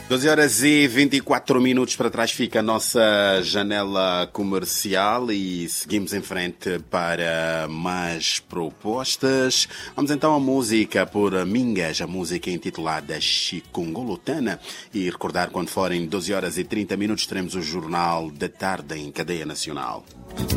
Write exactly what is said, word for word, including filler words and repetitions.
doze horas e vinte e quatro minutos para trás fica a nossa janela comercial e seguimos em frente para mais propostas. Vamos então à música por Mingas, a música intitulada Chicungolotana. E recordar, quando forem doze horas e trinta minutos, teremos o Jornal da Tarde em cadeia nacional.